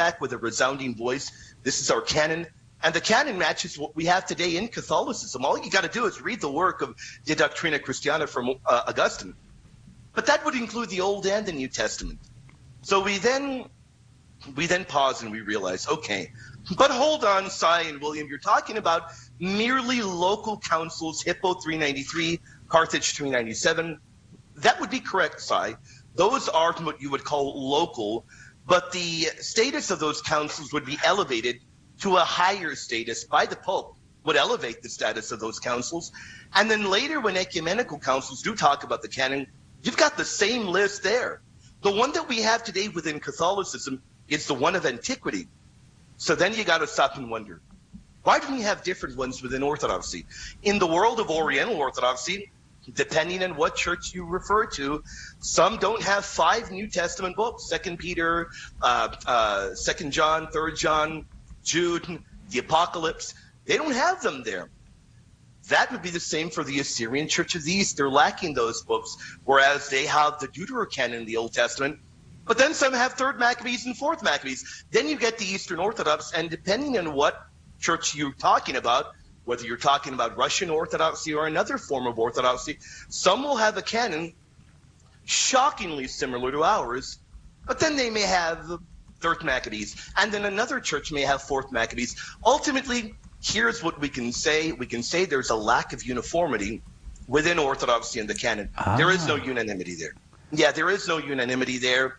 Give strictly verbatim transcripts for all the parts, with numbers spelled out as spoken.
back with a resounding voice, this is our canon. And the canon matches what we have today in Catholicism. All you got to do is read the work of De Doctrina Christiana from uh, Augustine. But that would include the Old and the New Testament. So we then we then pause and we realize, okay, but hold on, Cy and William, you're talking about merely local councils, Hippo three ninety-three, Carthage three ninety-seven. That would be correct, Cy. Those are what you would call local, but the status of those councils would be elevated to a higher status by the Pope, would elevate the status of those councils. And then later when ecumenical councils do talk about the canon, you've got the same list there. The one that we have today within Catholicism is the one of antiquity. So then you got to stop and wonder, why do we have different ones within Orthodoxy? In the world of Oriental Orthodoxy, depending on what church you refer to, some don't have five New Testament books, Second Peter, uh, uh, Second John, Third John, Jude, the Apocalypse. They don't have them there. That would be the same for the Assyrian Church of the East. They're lacking those books, whereas they have the Deuterocanon in the Old Testament, but then some have Third Maccabees and Fourth Maccabees. Then you get the Eastern Orthodox, and depending on what church you're talking about, whether you're talking about Russian Orthodoxy or another form of Orthodoxy, some will have a canon shockingly similar to ours, but then they may have Third Maccabees, and then another church may have Fourth Maccabees. Ultimately, here's what we can say. We can say there's a lack of uniformity within Orthodoxy and the canon. Ah. There is no unanimity there. Yeah, there is no unanimity there.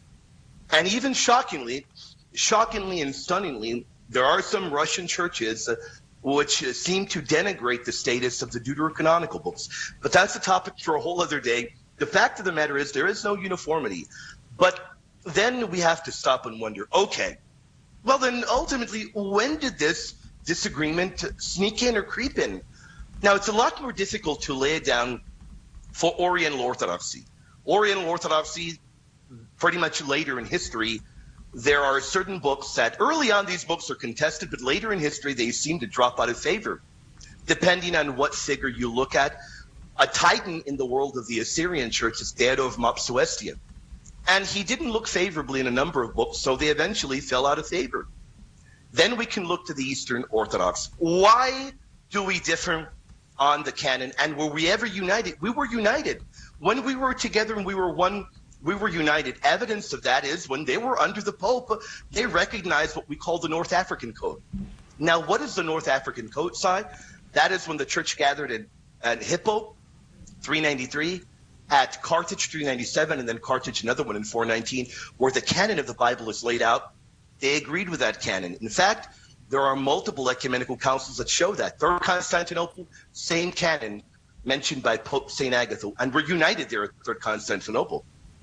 And even shockingly, shockingly and stunningly, there are some Russian churches uh, which uh, seem to denigrate the status of the deuterocanonical books. But that's a topic for a whole other day. The fact of the matter is there is no uniformity. But then we have to stop and wonder, okay, well then ultimately, when did this disagreement sneak in or creep in? Now, it's a lot more difficult to lay it down for Oriental Orthodoxy. Oriental Orthodoxy, pretty much later in history, there are certain books that early on these books are contested, but later in history they seem to drop out of favor. Depending on what figure you look at, a titan in the world of the Assyrian church is Theodo of Mopsuestia. And he didn't look favorably in a number of books, so they eventually fell out of favor. Then we can look to the Eastern Orthodox. Why do we differ on the canon? And were we ever united? We were united. When we were together and we were one, we were united. Evidence of that is when they were under the Pope, they recognized what we call the North African Code. Now, what is the North African Code side? That is when the church gathered in, at Hippo, three ninety-three, at Carthage, three ninety-seven, and then Carthage, another one in four nineteen, where the canon of the Bible is laid out. They agreed with that canon. In fact, there are multiple ecumenical councils that show that. Third Constantinople, same canon mentioned by Pope Saint Agatha, and we're united there at Third Constantinople.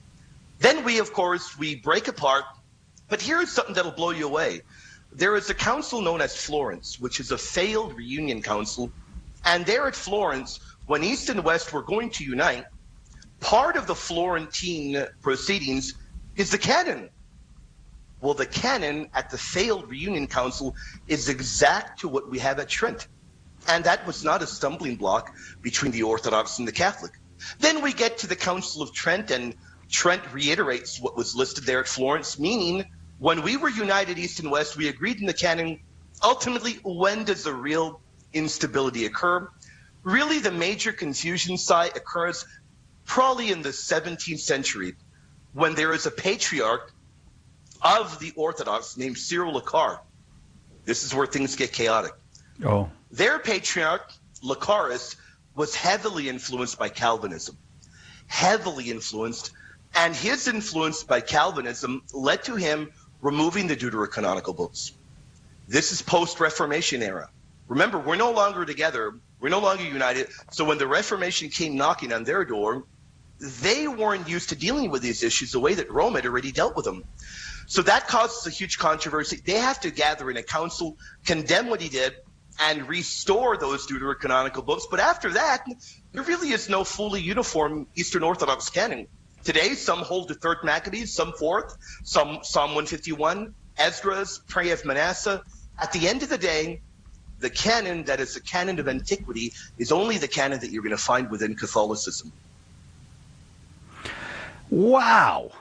Then we, of course, we break apart, but here's something that'll blow you away. There is a council known as Florence, which is a failed reunion council, and there at Florence, when East and West were going to unite, part of the Florentine proceedings is the canon. Well, the canon at the failed reunion council is exact to what we have at Trent. And that was not a stumbling block between the Orthodox and the Catholic. Then we get to the Council of Trent, and Trent reiterates what was listed there at Florence, meaning when we were united East and West, we agreed in the canon. Ultimately, when does the real instability occur? Really, the major confusion side occurs probably in the seventeenth century, when there is a patriarch of the Orthodox named Cyril Lacar. This is where things get chaotic. Oh. Their patriarch, Lacaris, was heavily influenced by Calvinism. Heavily influenced. And his influence by Calvinism led to him removing the Deuterocanonical books. This is post-Reformation era. Remember, we're no longer together. We're no longer united. So when the Reformation came knocking on their door, they weren't used to dealing with these issues the way that Rome had already dealt with them. So that causes a huge controversy. They have to gather in a council, condemn what he did, and restore those Deuterocanonical books. But after that, there really is no fully uniform Eastern Orthodox canon. Today, some hold to Third Maccabees, some Fourth, some Psalm one fifty-one, Esdras, Prayer of Manasseh. At the end of the day, the canon that is the canon of antiquity is only the canon that you're going to find within Catholicism. Wow.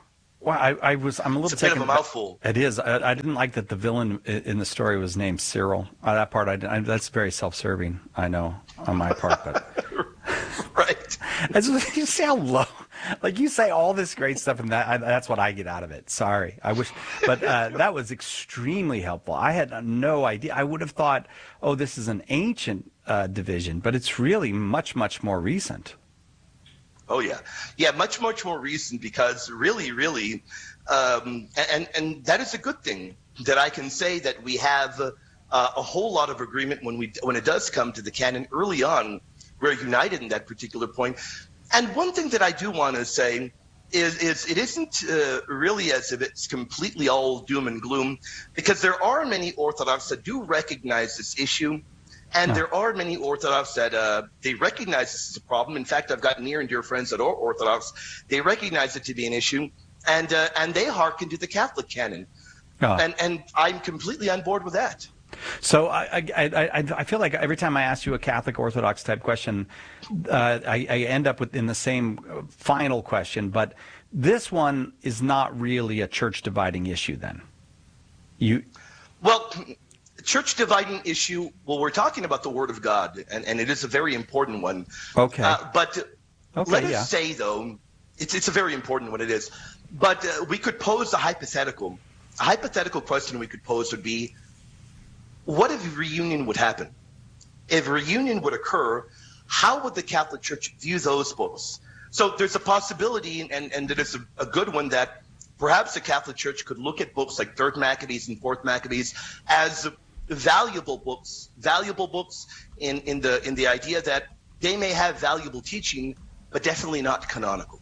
Well, I, I was. I'm a little it's a bit taken. of a mouthful. It is. I, I didn't like that the villain in the story was named Cyril. Uh, that part, I, I that's very self-serving. I know on my part, but right. As, you see how low. Like you say all this great stuff, and that I, that's what I get out of it. Sorry, I wish, but uh, that was extremely helpful. I had no idea. I would have thought, oh, this is an ancient uh, division, but it's really much, much more recent. Oh, yeah. Yeah, much, much more recent because really, really, um, and, and that is a good thing that I can say that we have uh, a whole lot of agreement when we when it does come to the canon. Early on, we're united in that particular point. And one thing that I do want to say is, is it isn't uh, really as if it's completely all doom and gloom, because there are many Orthodox that do recognize this issue. And Huh. there are many Orthodox that uh, they recognize this is a problem. In fact, I've got near and dear friends that are Orthodox. They recognize it to be an issue, and uh, and they hearken to the Catholic canon. Oh. And and I'm completely on board with that. So I, I, I, I feel like every time I ask you a Catholic Orthodox type question, uh, I, I end up with in the same final question. But this one is not really a church dividing issue. Then you well. Church dividing issue, well, we're talking about the Word of God, and, and it is a very important one. Okay. Uh, but okay, let us yeah. say, though, it's, it's a very important one, it is. But uh, we could pose a hypothetical. A hypothetical question we could pose would be, what if reunion would happen? If reunion would occur, how would the Catholic Church view those books? So there's a possibility, and, and it is a, a good one, that perhaps the Catholic Church could look at books like Third Maccabees and Fourth Maccabees as valuable books, valuable books in, in the in the idea that they may have valuable teaching, but definitely not canonical.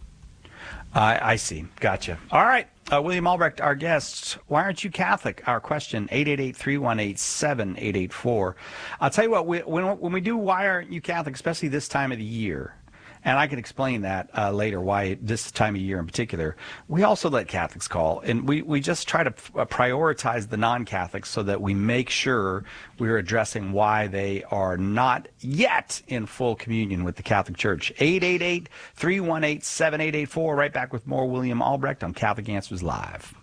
I, I see. Gotcha. All right. Uh, William Albrecht, our guest. Why aren't you Catholic? Our question, eight eight eight, three one eight, seven eight eight four. I'll tell you what, we, when, when we do Why Aren't You Catholic, especially this time of the year, and I can explain that uh, later, why this time of year in particular. We also let Catholics call, and we, we just try to uh, prioritize the non-Catholics so that we make sure we're addressing why they are not yet in full communion with the Catholic Church. eight eight eight, three one eight, seven eight eight four. Right back with more William Albrecht on Catholic Answers Live.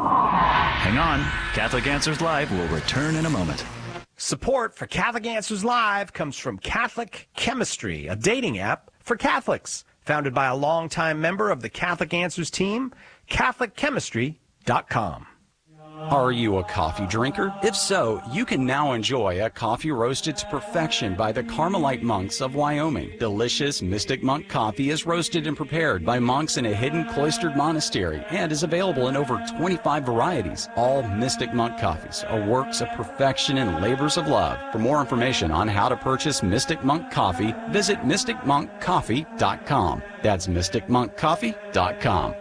Hang on. Catholic Answers Live will return in a moment. Support for Catholic Answers Live comes from Catholic Chemistry, a dating app for Catholics, founded by a longtime member of the Catholic Answers team, Catholic Chemistry dot com. Are you a coffee drinker? If so, you can now enjoy a coffee roasted to perfection by the Carmelite monks of Wyoming. Delicious Mystic Monk coffee is roasted and prepared by monks in a hidden cloistered monastery and is available in over twenty-five varieties. All Mystic Monk coffees are works of perfection and labors of love. For more information on how to purchase Mystic Monk coffee, visit mystic monk coffee dot com. That's mystic monk coffee dot com.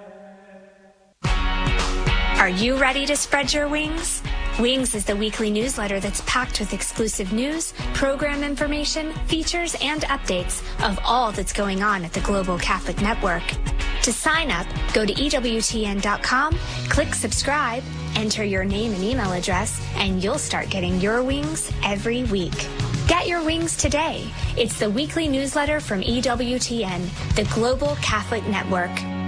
Are you ready to spread your wings? Wings is the weekly newsletter that's packed with exclusive news, program information, features, and updates of all that's going on at the Global Catholic Network. To sign up, go to E W T N dot com, click subscribe, enter your name and email address, and you'll start getting your wings every week. Get your wings today. It's the weekly newsletter from E W T N, the Global Catholic Network.